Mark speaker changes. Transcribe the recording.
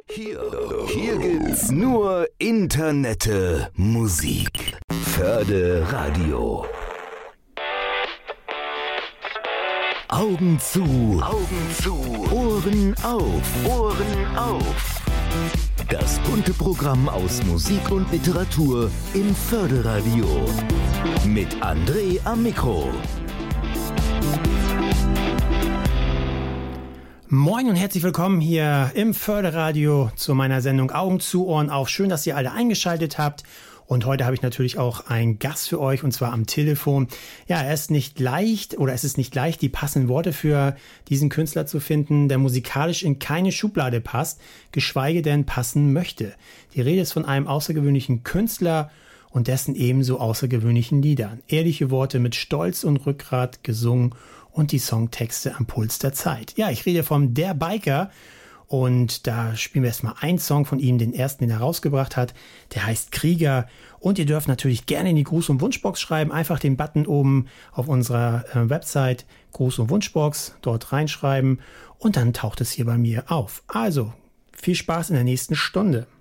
Speaker 1: Hier gibt's nur Internette Musik. Förde-Radio. Augen zu, Ohren auf. Das bunte Programm aus Musik und Literatur im Förde-Radio. Mit André am Mikro.
Speaker 2: Moin und herzlich willkommen hier im Förde-Radio zu meiner Sendung Augen zu, Ohren auf. Schön, dass ihr alle eingeschaltet habt. Und heute habe ich natürlich auch einen Gast für euch, und zwar am Telefon. Ja, es ist nicht leicht, die passenden Worte für diesen Künstler zu finden, der musikalisch in keine Schublade passt, geschweige denn passen möchte. Die Rede ist von einem außergewöhnlichen Künstler und dessen ebenso außergewöhnlichen Liedern. Ehrliche Worte mit Stolz und Rückgrat gesungen und die Songtexte am Puls der Zeit. Ja, ich rede vom Der Biker. Und da spielen wir erstmal einen Song von ihm, den ersten, den er rausgebracht hat. Der heißt Krieger. Und ihr dürft natürlich gerne in die Gruß- und Wunschbox schreiben. Einfach den Button oben auf unserer Website Gruß- und Wunschbox dort reinschreiben. Und dann taucht es hier bei mir auf. Also, viel Spaß in der nächsten Stunde.